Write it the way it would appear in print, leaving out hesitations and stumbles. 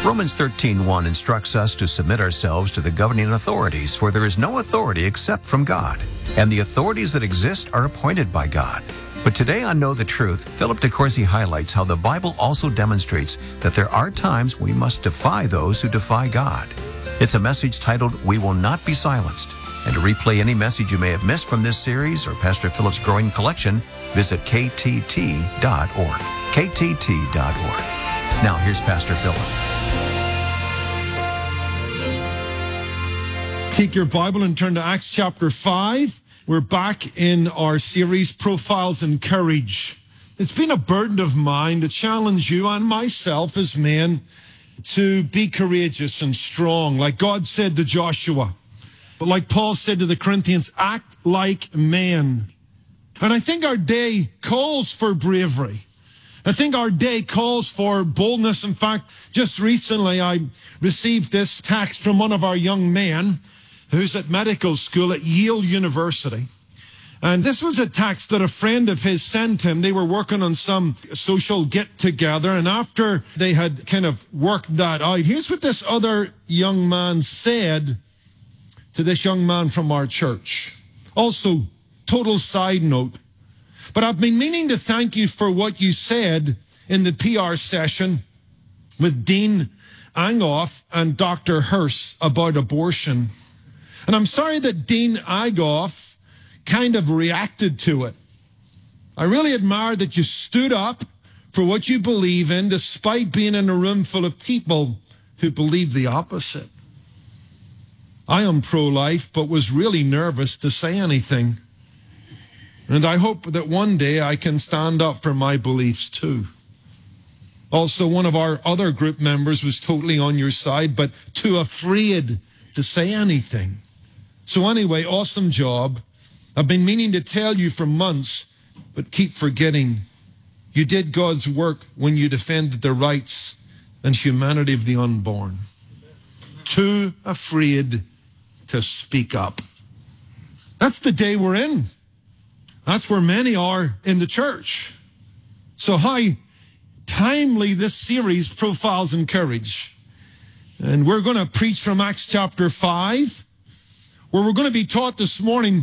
Romans 13:1 instructs us to submit ourselves to the governing authorities, for there is no authority except from God, and the authorities that exist are appointed by God. But today on Know the Truth, Philip DeCourcy highlights how the Bible also demonstrates that there are times we must defy those who defy God. It's a message titled, We Will Not Be Silenced. And to replay any message you may have missed from this series or Pastor Philip's growing collection, visit ktt.org. ktt.org. Now here's Pastor Philip. Take your Bible and turn to Acts chapter 5. We're back in our series, Profiles in Courage. It's been a burden of mine to challenge you and myself as men to be courageous and strong, like God said to Joshua. But like Paul said to the Corinthians, act like men. And I think our day calls for bravery. I think our day calls for boldness. In fact, just recently I received this text from one of our young men who's at medical school at Yale University. And this was a text that a friend of his sent him. They were working on some social get-together, and after they had kind of worked that out, here's what this other young man said to this young man from our church. Also, total side note, but I've been meaning to thank you for what you said in the PR session with Dean Angoff and Dr. Hurst about abortion. And I'm sorry that Dean Angoff kind of reacted to it. I really admire that you stood up for what you believe in, despite being in a room full of people who believe the opposite. I am pro-life, but was really nervous to say anything. And I hope that one day I can stand up for my beliefs too. Also, one of our other group members was totally on your side, but too afraid to say anything. So anyway, awesome job. I've been meaning to tell you for months, but keep forgetting. You did God's work when you defended the rights and humanity of the unborn. Too afraid to speak up. That's the day we're in. That's where many are in the church. So how timely this series, Profiles in Courage. And we're going to preach from Acts chapter 5, where we're going to be taught this morning